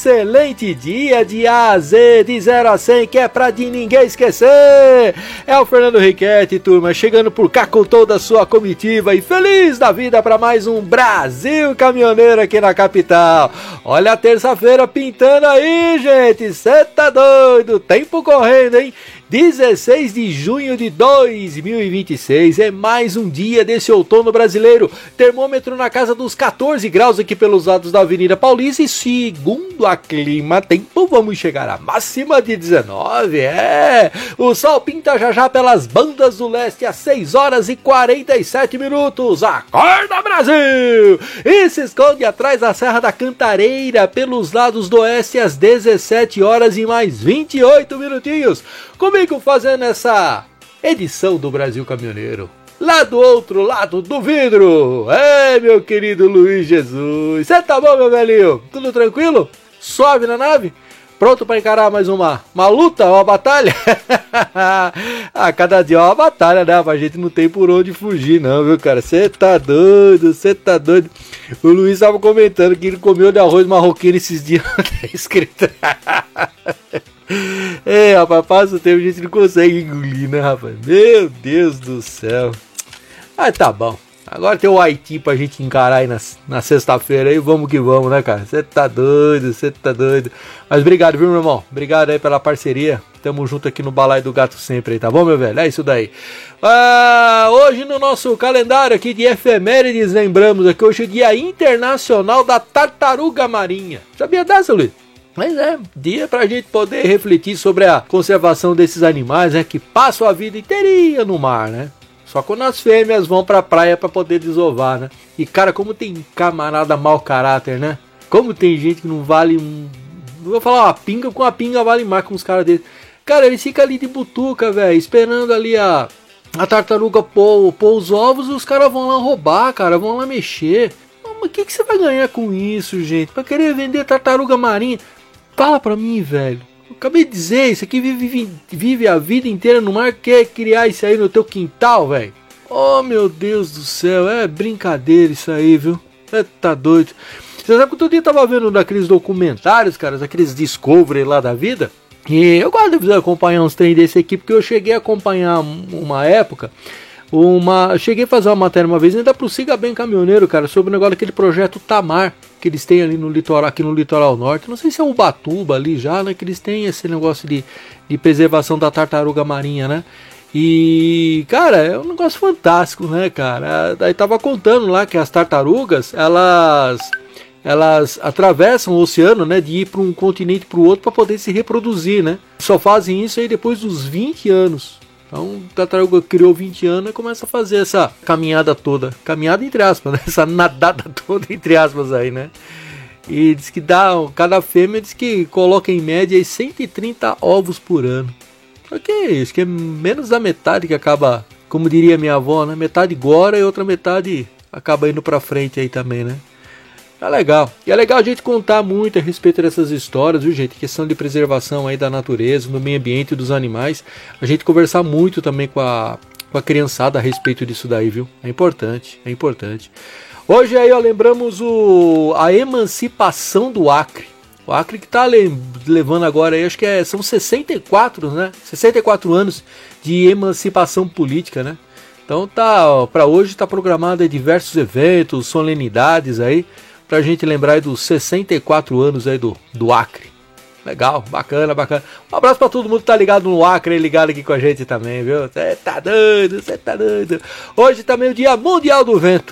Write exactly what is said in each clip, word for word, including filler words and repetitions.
excelente dia de A a Z, de zero a cem, que é pra de ninguém esquecer. É o Fernando Riquetti, turma, chegando por cá com toda a sua comitiva e feliz da vida para mais um Brasil Caminhoneiro aqui na capital. Olha a terça-feira pintando aí, gente, cê tá doido, tempo correndo, hein? dezesseis de junho de dois mil e vinte e seis, é mais um dia desse outono brasileiro, termômetro na casa dos quatorze graus aqui pelos lados da Avenida Paulista e segundo a Clima Tempo vamos chegar à máxima de dezenove, é, o sol pinta já já pelas bandas do leste às seis horas e quarenta e sete minutos, acorda Brasil, e se esconde atrás da Serra da Cantareira pelos lados do oeste às dezessete horas e mais vinte e oito minutinhos, comigo fazendo essa edição do Brasil Caminhoneiro, lá do outro lado do vidro, é meu querido Luiz Jesus. Você tá bom, meu velhinho? Tudo tranquilo? Suave na nave? Pronto para encarar mais uma, uma luta, uma batalha? Ah, cada dia é uma batalha, né? A gente não tem por onde fugir não, viu, cara? Você tá doido, você tá doido. O Luiz estava comentando que ele comeu de arroz marroquino esses dias, tá escrito. É, rapaz, passa o tempo, a gente não consegue engolir, né, rapaz? Meu Deus do céu. Ah, tá bom. Agora tem o Haiti pra gente encarar aí na, na sexta-feira aí, vamos que vamos, né, cara? Você tá doido, você tá doido. Mas obrigado, viu, meu irmão? Obrigado aí pela parceria. Tamo junto aqui no Balaio do Gato sempre aí, tá bom, meu velho? É isso daí. Ah, hoje no nosso calendário aqui de efemérides, lembramos aqui, hoje é o Dia Internacional da Tartaruga Marinha. Sabia dessa, Luiz? Mas é, dia pra gente poder refletir sobre a conservação desses animais, né, que passam a vida inteirinha no mar, né? Só quando as fêmeas vão pra praia pra poder desovar, né? E cara, como tem camarada mau caráter, né? Como tem gente que não vale um... Não vou falar uma pinga, com a pinga vale mais com os caras deles. Cara, eles ficam ali de butuca, velho, esperando ali a, a tartaruga pôr, pôr os ovos e os caras vão lá roubar, cara, vão lá mexer. Mas o que, que você vai ganhar com isso, gente? Pra querer vender tartaruga marinha? Fala pra mim, velho. Eu acabei de dizer, isso aqui vive, vive, vive a vida inteira no mar, quer criar isso aí no teu quintal, velho. Oh, meu Deus do céu, é brincadeira isso aí, viu? É, tá doido. Você sabe que outro dia eu tava vendo daqueles documentários, cara, daqueles Discovery lá da vida. E eu gosto de acompanhar uns trem desse aqui, porque eu cheguei a acompanhar uma época... Uma, eu cheguei a fazer uma matéria uma vez, ainda pro Siga Bem Caminhoneiro, cara, sobre o negócio daquele projeto Tamar, que eles têm ali no litoral, aqui no litoral norte, não sei se é Ubatuba ali já, né, que eles têm esse negócio de, de preservação da tartaruga marinha, né, e, cara, é um negócio fantástico, né, cara, aí tava contando lá que as tartarugas, elas... elas atravessam o oceano, né, de ir para um continente para o outro para poder se reproduzir, né, só fazem isso aí depois dos vinte anos. Então, a tartaruga criou vinte anos e começa a fazer essa caminhada toda. Caminhada entre aspas, né? Essa nadada toda entre aspas aí, né? E diz que dá, cada fêmea diz que coloca em média cento e trinta ovos por ano. Só que é isso, que é menos da metade que acaba, como diria minha avó, né? Metade gora e outra metade acaba indo pra frente aí também, né? É legal. E é legal a gente contar muito a respeito dessas histórias, viu, gente? Questão de preservação aí da natureza, do meio ambiente e dos animais. A gente conversar muito também com a, com a criançada a respeito disso daí, viu? É importante, é importante. Hoje aí, ó, lembramos o, a emancipação do Acre. O Acre que tá le, levando agora aí, acho que é, são sessenta e quatro, né? sessenta e quatro anos de emancipação política, né? Então tá, para hoje tá programado aí diversos eventos, solenidades aí, pra gente lembrar aí dos sessenta e quatro anos aí do, do Acre. Legal, bacana, bacana. Um abraço pra todo mundo que tá ligado no Acre, ligado aqui com a gente também, viu? Você tá doido, você tá doido. Hoje também é o Dia Mundial do Vento.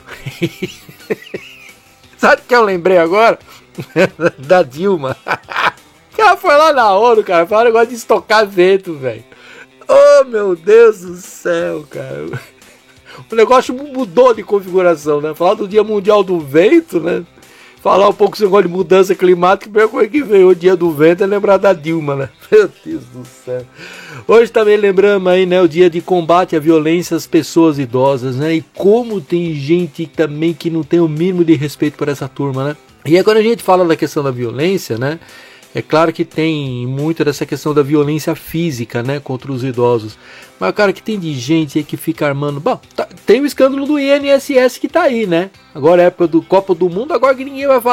Sabe o que eu lembrei agora? Da Dilma. Que ela foi lá na ONU, cara, falou um negócio de estocar vento, velho. Oh, meu Deus do céu, cara. O negócio mudou de configuração, né? Falar do Dia Mundial do Vento, né? Falar um pouco sobre mudança climática, a primeira coisa que veio o Dia do Vento é lembrar da Dilma, né? Meu Deus do céu. Hoje também lembramos aí, né, o Dia de Combate à Violência às Pessoas Idosas, né? E como tem gente também que não tem o mínimo de respeito por essa turma, né? E aí quando a gente fala da questão da violência, né? É claro que tem muito dessa questão da violência física, né, contra os idosos. Mas, cara, que tem de gente aí que fica armando... Bom, tá, tem o escândalo do I N S S que tá aí, né? Agora é época do Copa do Mundo, agora que ninguém vai falar